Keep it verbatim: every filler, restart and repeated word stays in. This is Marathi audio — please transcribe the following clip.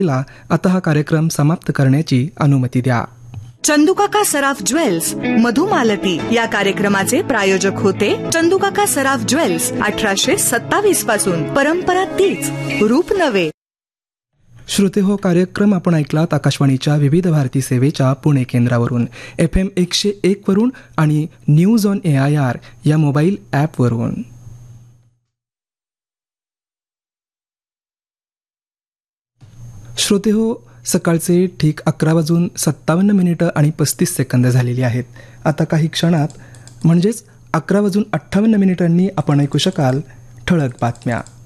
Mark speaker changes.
Speaker 1: आता हा कार्यक्रम समाप्त करण्याची अनुमती द्या.
Speaker 2: चंदूकाका सराफ ज्वेल्स मधुमालती या कार्यक्रमाचे प्रायोजक होते चंदूकाका सराफ ज्वेल्स. अठराशे सत्तावीस पासून परंपरा तीच, रूप नवे.
Speaker 1: श्रोते हो, कार्यक्रम आपण ऐकलात आकाशवाणीच्या विविध भारती सेवेच्या पुणे केंद्रावरून, एफ एम एकशे एक वरून आणि news on A I R या मोबाईल ॲपवरून. श्रोते हो, सकाळचे ठीक अकरा वाजून सत्तावन्न मिनिटं आणि पस्तीस सेकंद झालेली आहेत. आता काही क्षणात म्हणजेच अकरा वाजून अठ्ठावन्न मिनिटांनी आपण ऐकू शकाल ठळक बातम्या.